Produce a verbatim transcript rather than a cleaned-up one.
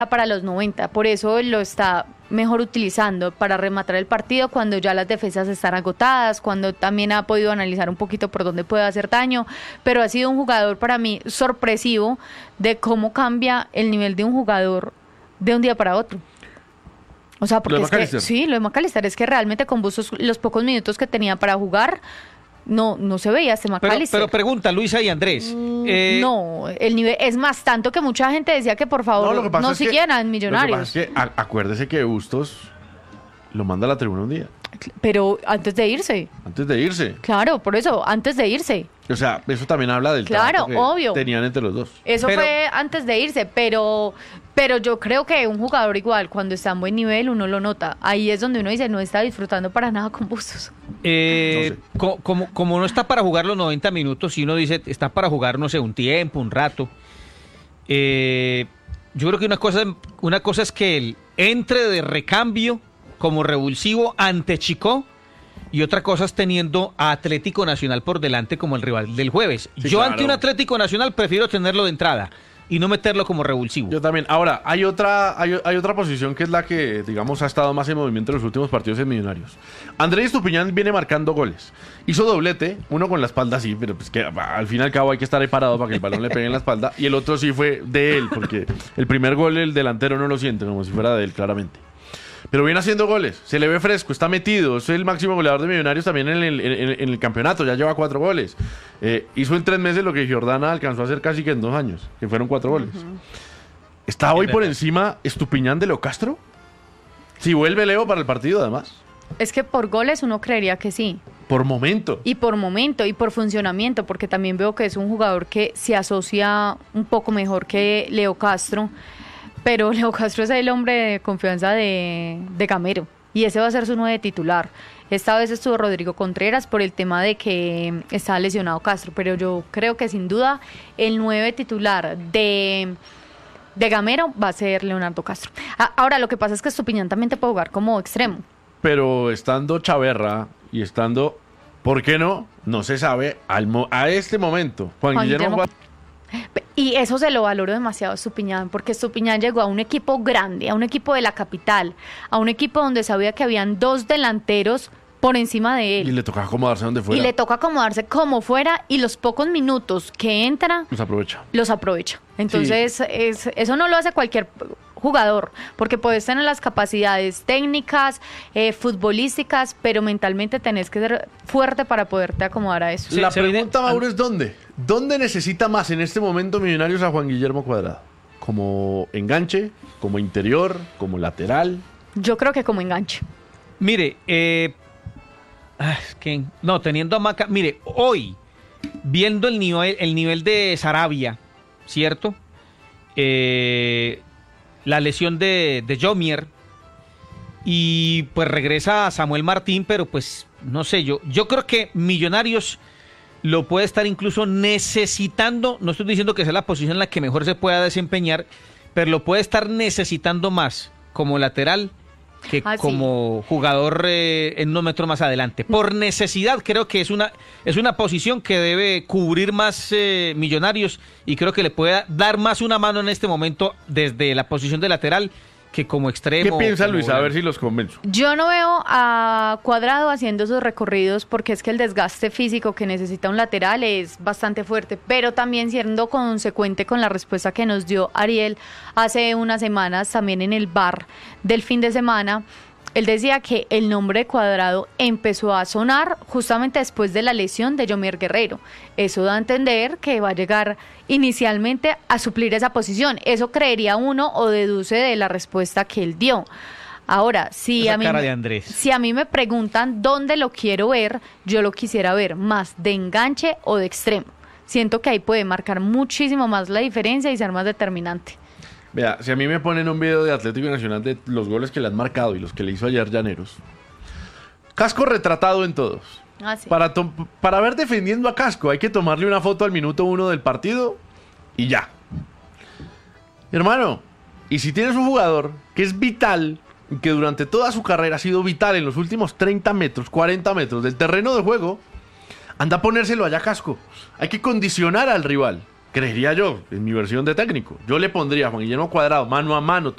para los noventa, por eso lo está mejor utilizando para rematar el partido cuando ya las defensas están agotadas, cuando también ha podido analizar un poquito por dónde puede hacer daño, pero ha sido un jugador para mí sorpresivo de cómo cambia el nivel de un jugador de un día para otro. O sea, porque es que, sí, lo de McAllister es que realmente con Bustos los pocos minutos que tenía para jugar, no no se veía este McAllister. Pero, pero pregunta, Luisa y Andrés. Mm, eh, no, el nivel es más tanto que mucha gente decía que por favor no, no siguieran Millonarios. Lo que pasa es que a, acuérdese que Bustos lo manda a la tribuna un día. Pero antes de irse. Antes de irse. Claro, por eso, antes de irse. O sea, eso también habla del claro, trato que obvio. tenían entre los dos. Eso pero, fue antes de irse, pero pero yo creo que un jugador igual, cuando está en buen nivel, uno lo nota. Ahí es donde uno dice, no está disfrutando para nada con Bustos. Eh, no sé. co como, como no está para jugar los noventa minutos, si uno dice, está para jugar, no sé, un tiempo, un rato. Eh, yo creo que una cosa, una cosa es que él entre de recambio como revulsivo ante Chico, y otra cosa es teniendo a Atlético Nacional por delante como el rival del jueves. Sí, Yo claro. ante un Atlético Nacional prefiero tenerlo de entrada y no meterlo como revulsivo. Yo también. Ahora, hay otra hay, hay otra posición que es la que, digamos, ha estado más en movimiento en los últimos partidos en Millonarios. Andrés Estupiñán viene marcando goles. Hizo doblete, uno con la espalda sí, pero pues que al fin y al cabo hay que estar ahí parado para que el balón le pegue en la espalda, y el otro sí fue de él, porque el primer gol el delantero no lo siente, como si fuera de él, claramente. Pero viene haciendo goles, se le ve fresco, está metido, es el máximo goleador de Millonarios también en el, en, en el campeonato, ya lleva cuatro goles. Eh, hizo en tres meses lo que Giordana alcanzó a hacer casi que en dos años, que fueron cuatro goles. Uh-huh. ¿Está hoy por encima Estupiñán de Leo Castro? Si vuelve Leo para el partido, además. Es que por goles uno creería que sí. Por momento. Y por momento, y por funcionamiento, porque también veo que es un jugador que se asocia un poco mejor que Leo Castro. Pero Leo Castro es el hombre de confianza de, de Gamero, y ese va a ser su nueve titular. Esta vez estuvo Rodrigo Contreras por el tema de que está lesionado Castro, pero yo creo que sin duda el nueve titular de, de Gamero va a ser Leonardo Castro. Ahora, lo que pasa es que Estupiñán también te puede jugar como extremo. Pero estando Chaverra y estando, ¿por qué no? No se sabe al mo- a este momento. Juan, Juan Guillermo... Guillermo... Y eso se lo valoro demasiado a Estupiñán, porque Estupiñán llegó a un equipo grande, a un equipo de la capital, a un equipo donde sabía que habían dos delanteros por encima de él. Y le toca acomodarse donde fuera. Y le toca acomodarse como fuera, y los pocos minutos que entra... Los aprovecha. Los aprovecha. Entonces, sí. es, eso no lo hace cualquier jugador, porque puedes tener las capacidades técnicas, eh, futbolísticas, pero mentalmente tenés que ser fuerte para poderte acomodar a eso. La se, pregunta, se Mauro, es ¿dónde? ¿Dónde necesita más en este momento Millonarios a Juan Guillermo Cuadrado? ¿Como enganche? ¿Como interior? ¿Como lateral? Yo creo que como enganche. Mire, eh, es que, no, teniendo a Maca, mire, hoy, viendo el nivel, el nivel de Sarabia, ¿cierto? Eh... la lesión de, de Jomier, y pues regresa Samuel Martín, pero pues no sé, yo yo creo que Millonarios lo puede estar incluso necesitando, no estoy diciendo que sea la posición en la que mejor se pueda desempeñar, pero lo puede estar necesitando más como lateral que ah, como sí. jugador eh, en unos metros más adelante. Por necesidad creo que es una es una posición que debe cubrir más eh, Millonarios, y creo que le puede dar más una mano en este momento desde la posición de lateral que como extremo. ¿Qué piensa Luis? Gran... A ver si los convenzo. Yo no veo a Cuadrado haciendo esos recorridos, porque es que el desgaste físico que necesita un lateral es bastante fuerte, pero también siendo consecuente con la respuesta que nos dio Ariel hace unas semanas también en el bar del fin de semana. Él decía que el nombre de Cuadrado empezó a sonar justamente después de la lesión de Yomier Guerrero. Eso da a entender que va a llegar inicialmente a suplir esa posición. Eso creería uno o deduce de la respuesta que él dio. Ahora, si a, mí, si a mí me preguntan dónde lo quiero ver, yo lo quisiera ver más de enganche o de extremo. Siento que ahí puede marcar muchísimo más la diferencia y ser más determinante. Vea, si a mí me ponen un video de Atlético Nacional de los goles que le han marcado y los que le hizo ayer Llaneros, Casco retratado en todos. Ah, sí. Para, to- para ver defendiendo a Casco hay que tomarle una foto al minuto uno del partido y ya. Hermano, y si tienes un jugador que es vital, que durante toda su carrera ha sido vital en los últimos treinta metros, cuarenta metros del terreno de juego, anda a ponérselo allá a Casco. Hay que condicionar al rival. Creería yo, en mi versión de técnico. Yo le pondría a Juan Guillermo Cuadrado mano a mano